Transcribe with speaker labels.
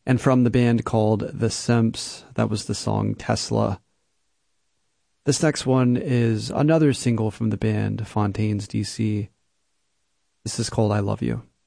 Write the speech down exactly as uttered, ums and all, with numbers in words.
Speaker 1: And from the band called The Simps, that was the song Tesla. This next one is another single from the band Fontaines D C. This is called I Love You.